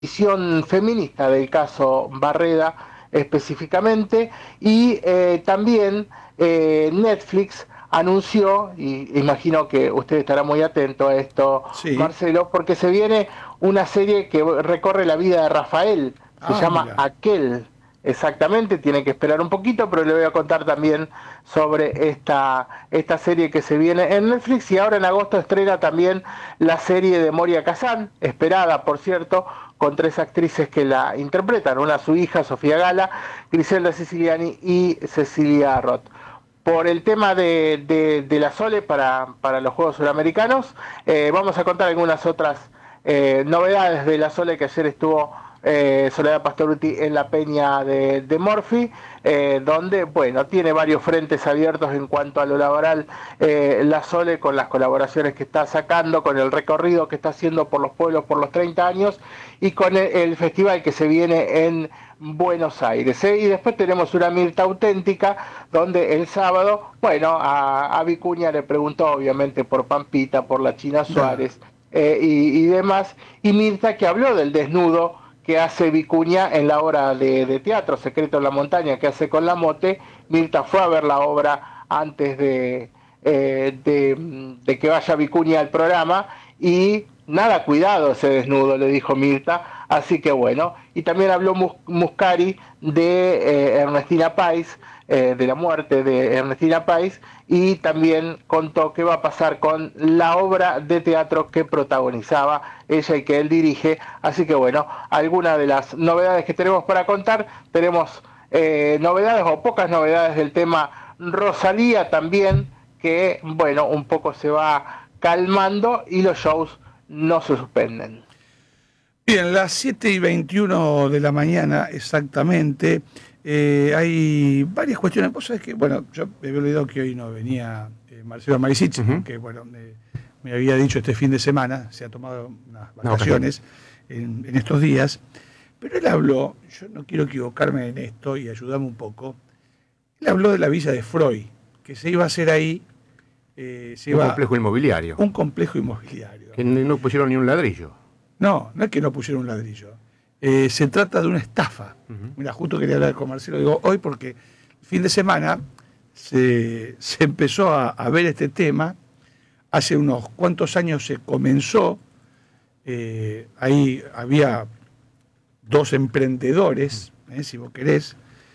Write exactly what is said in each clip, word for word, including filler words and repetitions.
visión feminista del caso Barreda específicamente, y eh, también eh, Netflix anunció, y imagino que usted estará muy atento a esto, Sí. Marcelo, porque se viene una serie que recorre la vida de Rafael, se Ah, llama mira. Aquel. Exactamente, tiene que esperar un poquito, pero le voy a contar también sobre esta, esta serie que se viene en Netflix, y ahora en agosto estrena también la serie de Moria Kazan, esperada por cierto, con tres actrices que la interpretan, una su hija, Sofía Gala, Griselda Siciliani y Cecilia Roth. Por el tema de, de, de la Sole para, para los Juegos Suramericanos, eh, vamos a contar algunas otras eh, novedades de la Sole, que ayer estuvo eh, Soledad Pastoruti en la peña de, de Morphy, eh, donde, bueno, tiene varios frentes abiertos en cuanto a lo laboral, eh, la Sole, con las colaboraciones que está sacando, con el recorrido que está haciendo por los pueblos por los treinta años, y con el, el festival que se viene en Buenos Aires, ¿eh? Y después tenemos una Mirta auténtica, donde el sábado, bueno, a, a Vicuña le preguntó obviamente por Pampita, por la China Ya. Suárez, eh, y, y demás, y Mirta, que habló del desnudo que hace Vicuña en la obra de, de teatro Secreto en la Montaña, que hace con la Mote. Mirta fue a ver la obra antes de, eh, de, de que vaya Vicuña al programa, y nada, cuidado ese desnudo, le dijo Mirta. Así que bueno, y también habló Mus Muscari de eh, Ernestina Pais, eh, de la muerte de Ernestina Pais, y también contó qué va a pasar con la obra de teatro que protagonizaba ella y que él dirige. Así que bueno, algunas de las novedades que tenemos para contar. Tenemos eh, novedades o pocas novedades del tema Rosalía también, que bueno, un poco se va calmando y los shows no se suspenden. Bien, las siete y veintiuno de la mañana exactamente. Eh, hay varias cuestiones. Vos sabés que, bueno, yo me había olvidado que hoy no venía eh, Marcelo Marisich, uh -huh. que bueno, me, me había dicho este fin de semana, se ha tomado unas vacaciones no, en, en estos días, pero él habló, yo no quiero equivocarme en esto y ayudarme un poco, él habló de la villa de Freud, que se iba a hacer ahí. Eh, se un iba, complejo inmobiliario. Un complejo inmobiliario. Que no pusieron ni un ladrillo. No, no es que no pusieron un ladrillo. Eh, se trata de una estafa. Uh-huh. Mira, justo quería hablar con Marcelo, digo, hoy porque el fin de semana se, se empezó a, a ver este tema. Hace unos cuantos años se comenzó. Eh, ahí había dos emprendedores, eh, si vos querés,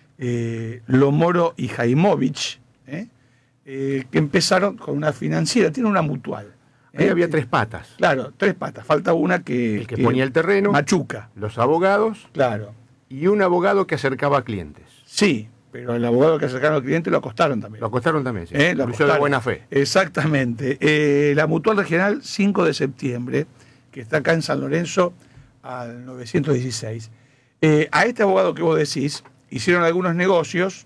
eh, Lomoro y Jaimovich, eh, eh, que empezaron con una financiera, tiene una mutual. Ahí había tres patas. Claro, tres patas. Falta una que... El que, que ponía el terreno. Machuca. Los abogados. Claro. Y un abogado que acercaba a clientes. Sí, pero el abogado que acercaba a clientes lo acostaron también. Lo acostaron también, sí. ¿Eh? Lo acostaron. De buena fe. Exactamente. Eh, la Mutual Regional cinco de septiembre, que está acá en San Lorenzo, al novecientos dieciséis. Eh, a este abogado que vos decís, hicieron algunos negocios.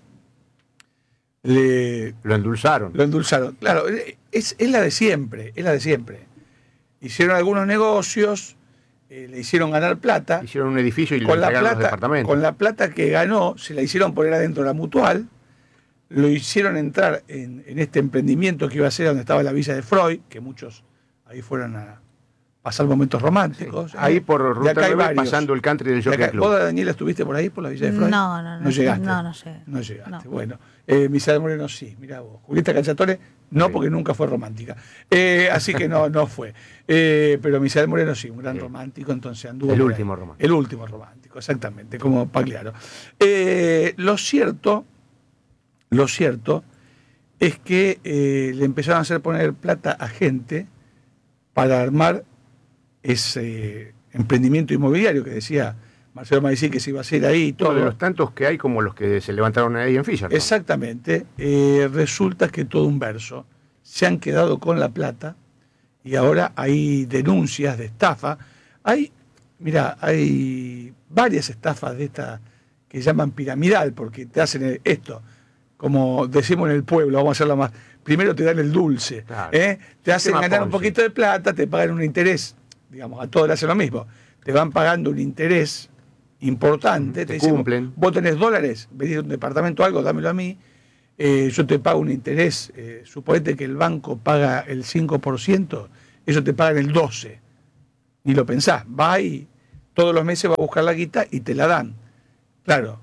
Le, lo endulzaron. Lo endulzaron. Claro, es, es la de siempre, es la de siempre. Hicieron algunos negocios, eh, le hicieron ganar plata. Hicieron un edificio y le con la entregaron plata, los departamentos. Con la plata que ganó, se la hicieron poner adentro de la Mutual, lo hicieron entrar en, en este emprendimiento que iba a ser donde estaba la villa de Freud, que muchos ahí fueron a pasar momentos románticos. Sí. Ahí por Ruta nueve, pasando el country del Jockey Club. ¿Vos, Daniela, estuviste por ahí, por la villa de Freud? No, no, no. No llegaste. No, no llegué. No llegaste, no. bueno. Eh, Misael Moreno sí, mirá vos. Julieta Cacciatore no, sí. Porque nunca fue romántica. Eh, así que no, no fue. Eh, pero Misael Moreno sí, un gran sí. romántico, entonces anduvo. El último ahí. romántico. El último romántico, exactamente, como Pagliaro. Eh, lo cierto, lo cierto es que eh, le empezaron a hacer poner plata a gente para armar ese emprendimiento inmobiliario que decía Marcelo Marisí que se iba a hacer ahí y todo. Uno de los tantos que hay como los que se levantaron ahí en Fisher, ¿no? Exactamente. Eh, resulta que todo un verso. Se han quedado con la plata y ahora hay denuncias de estafa. Hay, mira, hay varias estafas de esta que llaman piramidal, porque te hacen esto, como decimos en el pueblo, vamos a hacerlo más. Primero te dan el dulce, claro. ¿eh? Te hacen ganar un poquito de plata, te pagan un interés, digamos, a todos le hacen lo mismo. Te van pagando un interés importante, te, te dicen, cumplen. Vos tenés dólares, venís de un departamento o algo, dámelo a mí, eh, yo te pago un interés, eh, suponete que el banco paga el cinco por ciento, ellos te pagan el doce por ciento, ni lo pensás, va y todos los meses va a buscar la guita y te la dan. Claro,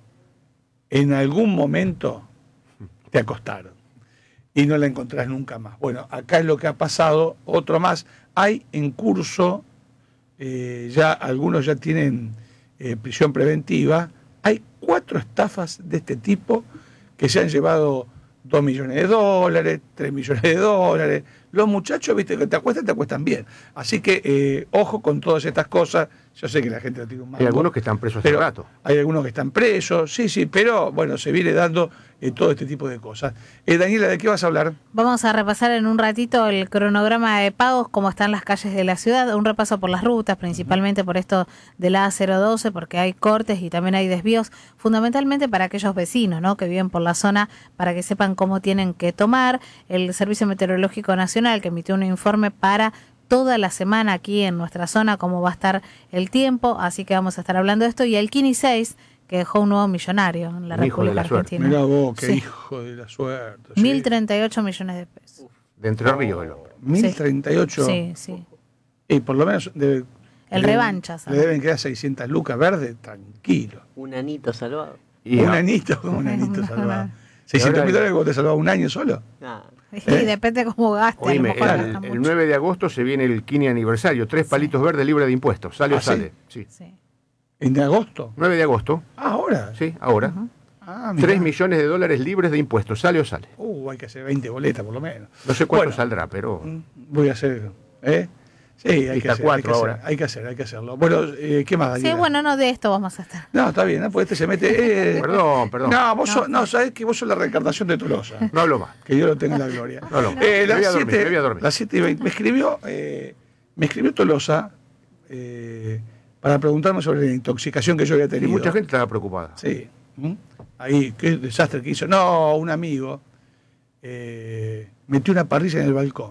en algún momento te acostaron y no la encontrás nunca más. Bueno, acá es lo que ha pasado, otro más. Hay en curso, eh, ya algunos ya tienen eh, prisión preventiva, hay cuatro estafas de este tipo que se han llevado dos millones de dólares, tres millones de dólares. Los muchachos, viste, que te acuestan, te acuestan bien. Así que, eh, ojo con todas estas cosas. Yo sé que la gente no tiene un mango. Hay algunos que están presos hace rato. Hay algunos que están presos, sí, sí, pero bueno, se viene dando eh, todo este tipo de cosas. Eh, Daniela, ¿de qué vas a hablar? Vamos a repasar en un ratito el cronograma de pagos, cómo están las calles de la ciudad, un repaso por las rutas, principalmente por esto de la A cero doce, porque hay cortes y también hay desvíos, fundamentalmente para aquellos vecinos, ¿no?, que viven por la zona, para que sepan cómo tienen que tomar. El Servicio Meteorológico Nacional, que emitió un informe para toda la semana aquí en nuestra zona, cómo va a estar el tiempo, así que vamos a estar hablando de esto. Y el Kini seis, que dejó un nuevo millonario en la República Argentina. Mirá vos, qué sí. hijo de la suerte. Sí. mil treinta y ocho millones de pesos. De Entre Ríos. Oh, mil treinta y ocho. Sí, sí. Y por lo menos debe, el le, revancha. Le deben quedar seiscientas lucas verdes, tranquilo. Un anito salvado. Y un anito, un anito salvado. seiscientos mil dólares, ¿vos te salvabas un año solo? Nah. Y ¿Eh? depende cómo gaste. Oíme, el, el nueve de agosto se viene el quince aniversario, tres palitos sí. verdes libres de impuestos. ¿Sale ¿Ah, o sale? Sí. sí. ¿En agosto? nueve de agosto. Ah, ¿ahora? Sí, ahora. Uh-huh. ah, tres millones de dólares libres de impuestos. ¿Sale o sale? Uh, hay que hacer veinte boletas por lo menos. No sé cuánto bueno, saldrá, pero... Voy a hacer... ¿eh? Sí, hay que, hacer, hay, que hacer, hay que hacer, hay que hacerlo. Bueno, eh, ¿qué más, Daniela? Sí, bueno, no, de esto vamos a estar. No, está bien, ¿no? Porque este se mete... Eh, perdón, perdón. No, vos no, sos, no, sabés que vos sos la reencarnación de Tolosa. No hablo más. Que Dios lo tenga en la gloria. No hablo más. Eh, me voy a siete, dormir, me voy a dormir. Las siete y veinte. Me escribió, eh, me escribió Tolosa eh, para preguntarme sobre la intoxicación que yo había tenido. Y mucha gente estaba preocupada. Sí. ¿Mm? Ahí, qué desastre que hizo. No, un amigo eh, metió una parrilla en el balcón.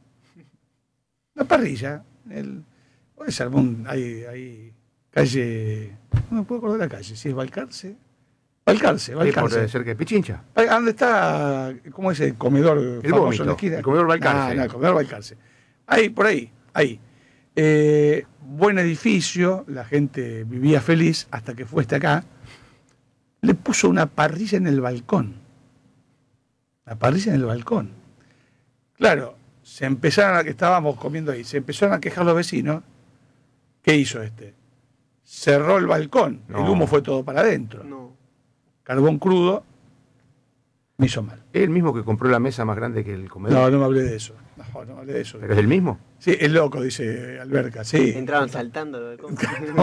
Una parrilla. El, se armó un, hay, hay calle, no me puedo acordar de la calle, si es Balcarce. Balcarce, Balcarce. ¿Puede ser que Pichincha? ¿Dónde está, cómo es el comedor el famoso en la esquina? El comedor Balcarce. Ah, no, el comedor Balcarce. Ahí, por ahí, ahí. Eh, buen edificio, la gente vivía feliz hasta que fue este acá. Le puso una parrilla en el balcón. La parrilla en el balcón. Claro, se empezaron a que estábamos comiendo ahí, se empezaron a quejar los vecinos. ¿Qué hizo este? Cerró el balcón, no. El humo fue todo para adentro. No. Carbón crudo, me hizo mal. ¿Es el mismo que compró la mesa más grande que el comedor? No, no me hablé de eso. No, no me hablé de eso. ¿Pero es el mismo? Sí, es loco, dice Alberca, sí. Entraban saltando del balcón.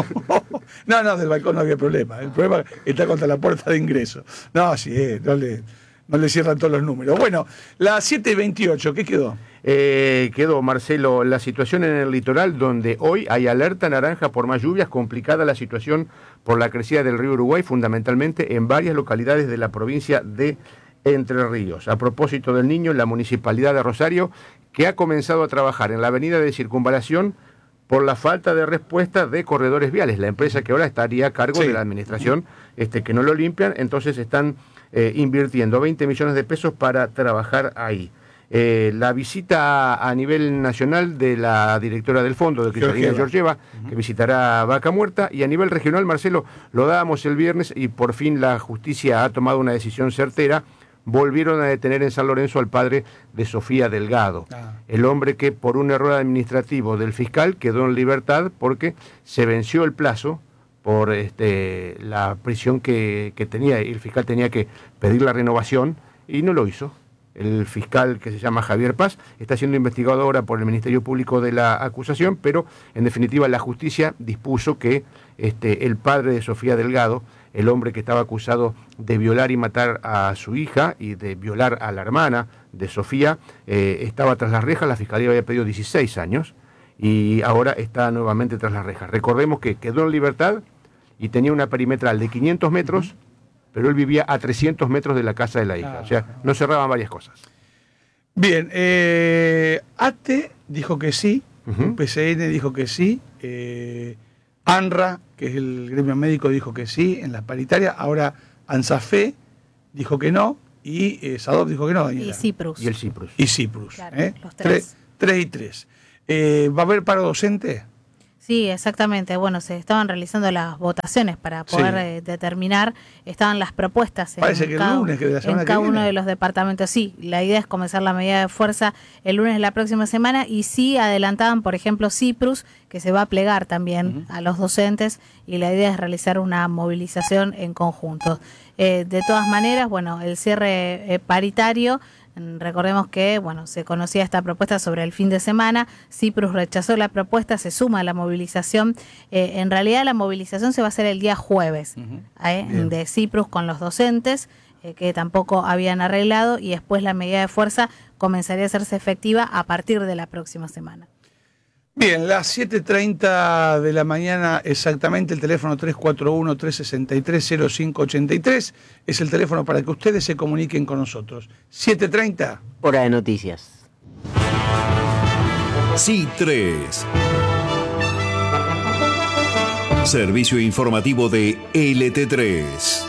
No, no, del balcón no había problema. El problema está contra la puerta de ingreso. No, sí, eh, no le... No le cierran todos los números. Bueno, las siete y veintiocho, ¿qué quedó? Eh, quedó, Marcelo, la situación en el litoral, donde hoy hay alerta naranja por más lluvias, complicada la situación por la crecida del río Uruguay, fundamentalmente en varias localidades de la provincia de Entre Ríos. A propósito del niño, la Municipalidad de Rosario, que ha comenzado a trabajar en la avenida de Circunvalación por la falta de respuesta de corredores viales. La empresa que ahora estaría a cargo sí. de la administración, este, que no lo limpian, entonces están eh, invirtiendo veinte millones de pesos para trabajar ahí. Eh, la visita a nivel nacional de la directora del fondo, de Cristalina Georgieva, uh-huh. que visitará Vaca Muerta, y a nivel regional, Marcelo, lo dábamos el viernes y por fin la justicia ha tomado una decisión certera. Volvieron a detener en San Lorenzo al padre de Sofía Delgado, ah. el hombre que por un error administrativo del fiscal quedó en libertad porque se venció el plazo por este, la prisión que, que tenía, el fiscal tenía que pedir la renovación y no lo hizo. El fiscal, que se llama Javier Paz, está siendo investigado ahora por el Ministerio Público de la acusación, pero en definitiva la justicia dispuso que este, el padre de Sofía Delgado, el hombre que estaba acusado de violar y matar a su hija y de violar a la hermana de Sofía, eh, estaba tras las rejas. La Fiscalía había pedido dieciséis años y ahora está nuevamente tras las rejas. Recordemos que quedó en libertad y tenía una perimetral de quinientos metros, pero él vivía a trescientos metros de la casa de la hija. Ah, o sea, no cerraban varias cosas. Bien, eh, A T E dijo que sí, uh-huh. P C N dijo que sí, eh, ANRA, que es el gremio médico, dijo que sí en las paritarias. Ahora ANSAFE dijo que no y eh, SADOP dijo que no, Daniela. Y CIPRUS. Y el CIPRUS. Y CIPRUS. Claro, ¿eh? los tres. Tres, tres y tres. Eh, ¿Va a haber paro docente? Sí, exactamente. Bueno, se estaban realizando las votaciones para poder Sí. eh, determinar, estaban las propuestas en, Parece que el cada, lunes, que de la en semana que cada uno viene. de los departamentos. Sí, la idea es comenzar la medida de fuerza el lunes de la próxima semana y sí adelantaban, por ejemplo, Cyprus, que se va a plegar también uh-huh. a los docentes y la idea es realizar una movilización en conjunto. Eh, de todas maneras, bueno, el cierre eh, paritario. Recordemos que bueno se conocía esta propuesta sobre el fin de semana, Cyprus rechazó la propuesta, se suma a la movilización. Eh, en realidad la movilización se va a hacer el día jueves uh-huh. eh, de Cyprus con los docentes, eh, que tampoco habían arreglado, y después la medida de fuerza comenzaría a hacerse efectiva a partir de la próxima semana. Bien, las siete treinta de la mañana exactamente, el teléfono tres cuatro uno, tres seis tres, cero cinco ocho tres es el teléfono para que ustedes se comuniquen con nosotros. siete treinta. Hora de noticias. C tres. Servicio informativo de L T tres.